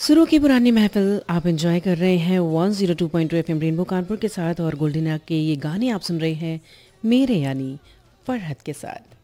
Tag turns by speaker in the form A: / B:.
A: सुरों की पुरानी महफिल आप एंजॉय कर रहे हैं 102.2 एफएम रेनबो कानपुर के साथ और गोल्डन के ये गाने आप सुन रहे हैं मेरे यानी फरहत के साथ।